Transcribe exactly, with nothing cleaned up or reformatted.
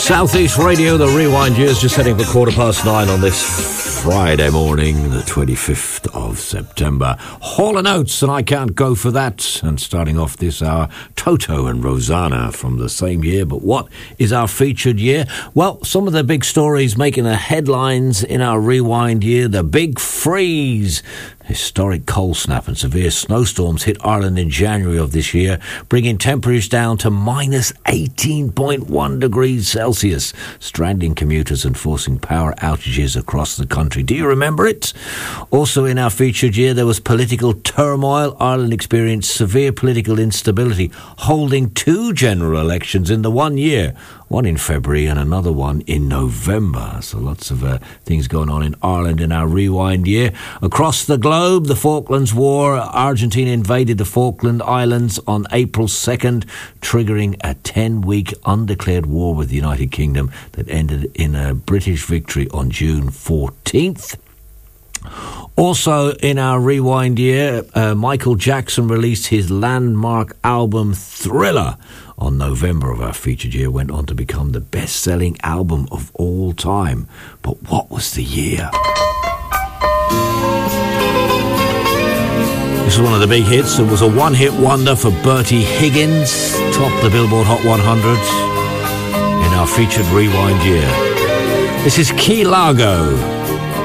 Southeast Radio, the Rewind Years, just heading for quarter past nine on this Friday morning, the twenty-fifth of September. Hall and Oates, and I Can't Go For That. And starting off this hour, Toto and Rosanna from the same year. But what is our featured year? Well, some of the big stories making the headlines in our Rewind year. The big freeze. Historic cold snap and severe snowstorms hit Ireland in January of this year, bringing temperatures down to minus eighteen point one degrees Celsius, stranding commuters and forcing power outages across the country. Do you remember it? Also in our featured year, there was political turmoil. Ireland experienced severe political instability, holding two general elections in the one year. One in February and another one in November. So lots of uh, things going on in Ireland in our Rewind year. Across the globe, the Falklands War. Argentina invaded the Falkland Islands on April second, triggering a ten-week undeclared war with the United Kingdom that ended in a British victory on June fourteenth. Also in our Rewind year, uh, Michael Jackson released his landmark album Thriller on November of our featured year, went on to become the best-selling album of all time. But what was the year? This is one of the big hits. It was a one-hit wonder for Bertie Higgins, topped the Billboard Hot one hundred in our featured Rewind year. This is Key Largo.